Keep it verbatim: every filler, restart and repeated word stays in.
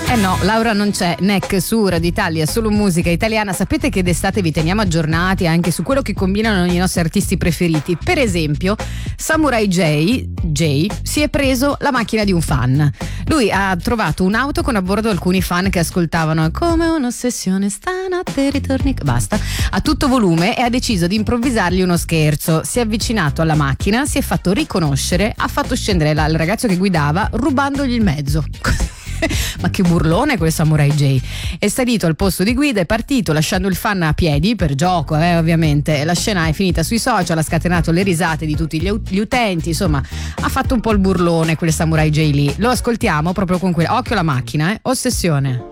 Eh no, Laura non c'è, N E C su Radio Italia, solo musica italiana. Sapete che d'estate vi teniamo aggiornati anche su quello che combinano i nostri artisti preferiti. Per esempio, Samurai J, J si è preso la macchina di un fan. Lui ha trovato un'auto con a bordo alcuni fan che ascoltavano come un'ossessione, stanotte ritorni, basta, a tutto volume, e ha deciso di improvvisargli uno scherzo. Si è avvicinato alla macchina, si è fatto riconoscere, ha fatto scendere la, il ragazzo che guidava rubandogli il mezzo. Ma che burlone quel Samurai J. È salito al posto di guida, è partito lasciando il fan a piedi per gioco, eh, ovviamente. La scena è finita sui social, ha scatenato le risate di tutti gli, gli utenti, insomma ha fatto un po' il burlone quel Samurai J lì. Lo ascoltiamo proprio con quel occhio alla macchina, eh. Ossessione.